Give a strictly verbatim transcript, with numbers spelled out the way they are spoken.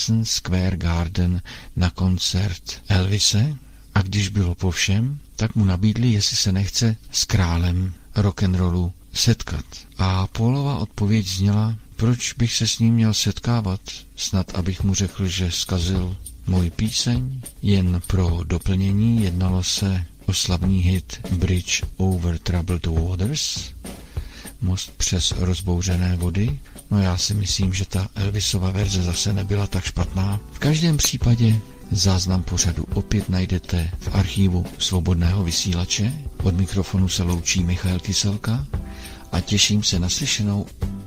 Madison Square Garden na koncert Elvise a když bylo po všem, tak mu nabídli, jestli se nechce s králem rock'n'rollu setkat. A Paulova odpověď zněla, proč bych se s ním měl setkávat, snad abych mu řekl, že zkazil moji píseň. Jen pro doplnění jednalo se o slavný hit Bridge over Troubled Waters, most přes rozbouřené vody. No já si myslím, že ta Elvisova verze zase nebyla tak špatná. V každém případě záznam pořadu opět najdete v archivu Svobodného vysílače. Od mikrofonu se loučí Michal Kyselka a těším se na slyšenou